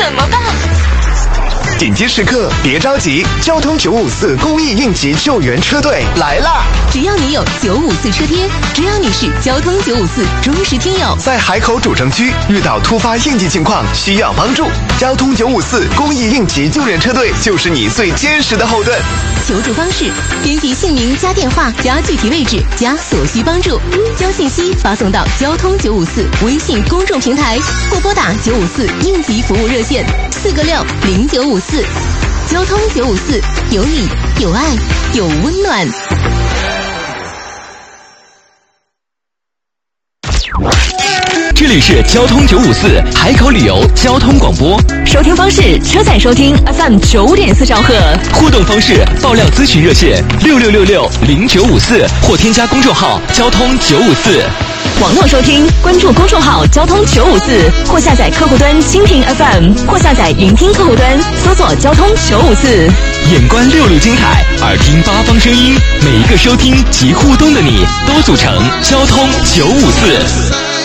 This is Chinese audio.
怎么办？ 紧急时刻别着急，交通954公益应急救援车队来啦！ 只要你有954车贴，只要你是交通954忠实听友， 在海口主城区遇到突发应急情况需要帮助，交通954公益应急救援车队就是你最坚实的后盾。 求助方式：编辑姓名加电话加具体位置加所需帮助，将信息发送到交通954微信公众平台，或拨打954应急服务热线4个60954。交通954，有你有爱有温暖。 这里是交通954海口旅游交通广播， 收听方式：车载收听 FM 9.4兆赫。 互动方式：爆料咨询热线66660954，或添加公众号交通954。 网络收听，关注公众号交通954，或下载客户端蜻蜓 FM， 或下载云听客户端，搜索交通954。 眼观6路精彩，耳听八方声音，每一个收听及互动的你，都组成交通954。